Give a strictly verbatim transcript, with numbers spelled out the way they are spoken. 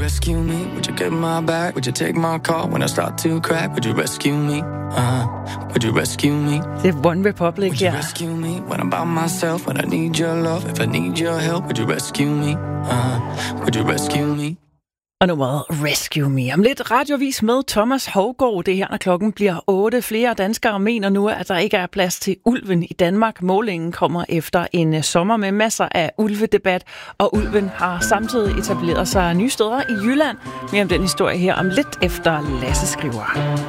rescue me? Would you get my back? Would you take my call when I start to crack? Would you rescue me? Uh, would you rescue me? Det er One Republic, would you ja. rescue me when I'm by myself? When I need your love? If I need your help, would you rescue me? Uh, would you rescue me? Og nummeret Rescue Me. Om lidt radiovis med Thomas Hougaard. Det er her, når klokken bliver otte. Flere danskere mener nu, at der ikke er plads til ulven i Danmark. Målingen kommer efter en sommer med masser af ulvedebat, og ulven har samtidig etableret sig nye steder i Jylland. Mere om den historie her om lidt efter Lasse skriver.